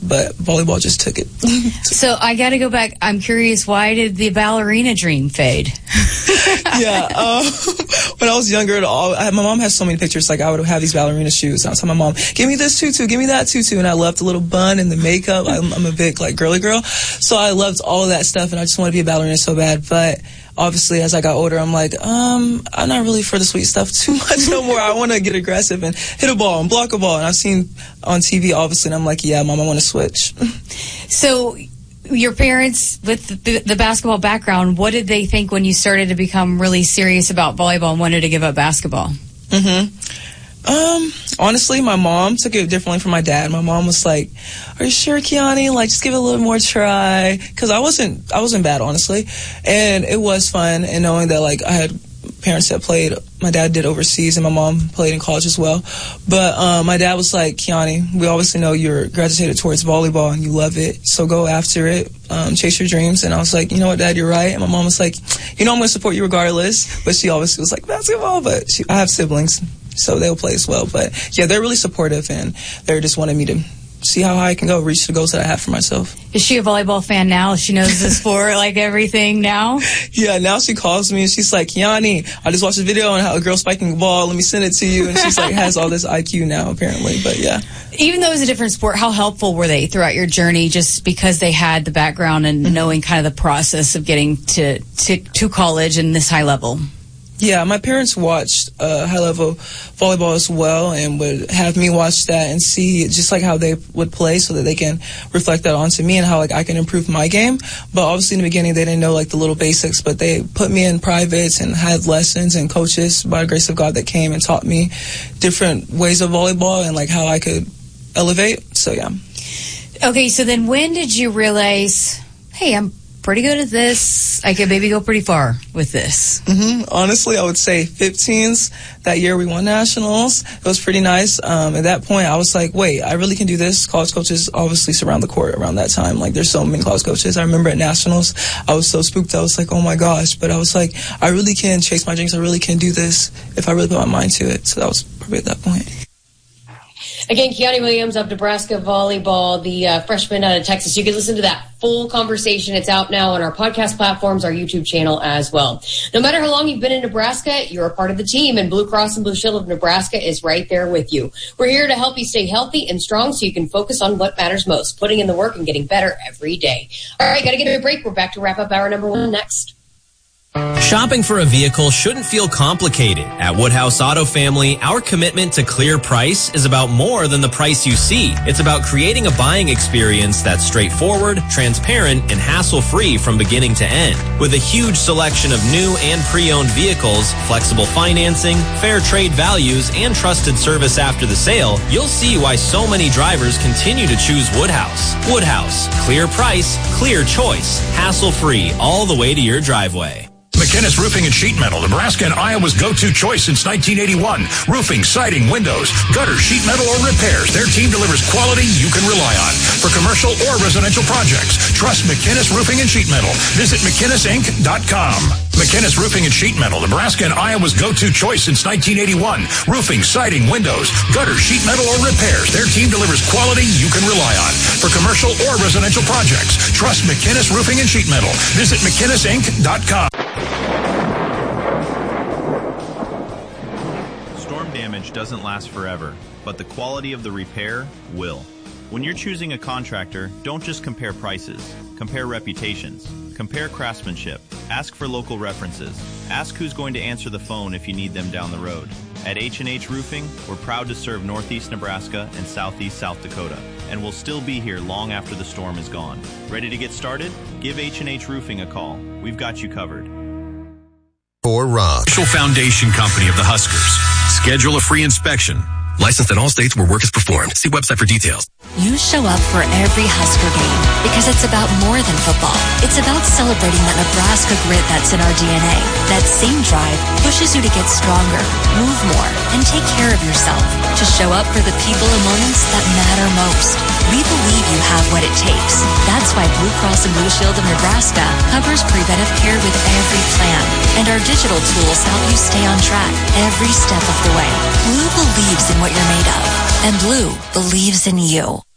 but volleyball just took it. So I got to go back. I'm curious, why did the ballerina dream fade? Yeah, when I was younger, my mom has so many pictures. Like, I would have these ballerina shoes, and I would tell my mom, give me this tutu, give me that tutu, and I loved the little bun and the makeup. I'm a big, like, girly girl, so I loved all of that stuff, and I just wanted to be a ballerina so bad. But obviously, as I got older, I'm like, I'm not really for the sweet stuff too much no more. I want to get aggressive and hit a ball and block a ball. And I've seen on TV, obviously, and I'm like, yeah, Mom, I want to switch. So your parents, with the basketball background, what did they think when you started to become really serious about volleyball and wanted to give up basketball? Honestly, my mom took it differently from my dad. My mom was like, are you sure, Kiani? Like, just give it a little more try. Because I wasn't bad, honestly. And it was fun. And knowing that, like, I had parents that played. My dad did overseas, and my mom played in college as well. But my dad was like, Kiani, we obviously know you're gravitated towards volleyball and you love it, so go after it, chase your dreams. And I was like, you know what, Dad, you're right. And my mom was like, I'm going to support you regardless. But she obviously was like, basketball. But I have siblings, so they'll play as well. But yeah, they're really supportive, and they just wanted me to see how high I can go, reach the goals that I have for myself. Is she a volleyball fan now? She knows the sport, like everything now? Yeah, now she calls me and she's like, Kiani, I just watched a video on how a girl spiking a ball. Let me send it to you. And she's like, has all this IQ now, apparently. But yeah. Even though it was a different sport, how helpful were they throughout your journey, just because they had the background and knowing kind of the process of getting to college and this high level? Yeah, my parents watched high-level volleyball as well, and would have me watch that and see just like how they would play, so that they can reflect that onto me and how like I can improve my game. But obviously in the beginning they didn't know like the little basics, but they put me in privates and had lessons and coaches by the grace of God that came and taught me different ways of volleyball and like how I could elevate. So yeah. Okay, so then when did you realize, hey, I'm pretty good at this, I could maybe go pretty far with this? Honestly, I would say 15s. That year we won nationals. It was pretty nice. At that point, I was like, wait, I really can do this. College coaches obviously surround the court around that time. Like, there's so many college coaches. I remember at nationals, I was so spooked. I was like, oh my gosh. But I was like, I really can chase my dreams. I really can do this if I really put my mind to it. So that was probably at that point. Again, Kiani Williams of Nebraska Volleyball, the freshman out of Texas. You can listen to that full conversation. It's out now on our podcast platforms, our YouTube channel as well. No matter how long you've been in Nebraska, you're a part of the team, and Blue Cross and Blue Shield of Nebraska is right there with you. We're here to help you stay healthy and strong so you can focus on what matters most, putting in the work and getting better every day. All right, got to get a break. We're back to wrap up hour number 1 next. Shopping for a vehicle shouldn't feel complicated. At Woodhouse Auto Family, our commitment to clear price is about more than the price you see. It's about creating a buying experience that's straightforward, transparent, and hassle-free from beginning to end. With a huge selection of new and pre-owned vehicles, flexible financing, fair trade values, and trusted service after the sale, you'll see why so many drivers continue to choose Woodhouse. Woodhouse, clear price, clear choice, hassle-free, all the way to your driveway. McInnes Roofing and Sheet Metal, Nebraska and Iowa's go-to choice since 1981. Roofing, siding, windows, gutter, sheet metal, or repairs. Their team delivers quality you can rely on. For commercial or residential projects, trust McInnes Roofing and Sheet Metal. Visit McInnesInc.com. McInnes Roofing and Sheet Metal, Nebraska and Iowa's go-to choice since 1981. Roofing, siding, windows, gutter, sheet metal, or repairs. Their team delivers quality you can rely on. For commercial or residential projects, trust McInnes Roofing and Sheet Metal. Visit McInnesInc.com. Storm damage doesn't last forever, but the quality of the repair will. When you're choosing a contractor, don't just compare prices. Compare reputations. Compare craftsmanship. Ask for local references. Ask who's going to answer the phone if you need them down the road. At H&H Roofing, we're proud to serve Northeast Nebraska and Southeast South Dakota, and we'll still be here long after the storm is gone. Ready to get started? Give H&H Roofing a call. We've got you covered. For Rob, Foundation Company of the Huskers. Schedule a free inspection. Licensed in all states where work is performed. See website for details. You show up for every Husker game because it's about more than football. It's about celebrating that Nebraska grit that's in our DNA. That same drive pushes you to get stronger, move more, and take care of yourself. To show up for the people and moments that matter most. We believe you have what it takes. That's why Blue Cross and Blue Shield of Nebraska covers preventive care with every plan. And our digital tools help you stay on track every step of the way. Blue believes in what you're made of. And Blue believes in you.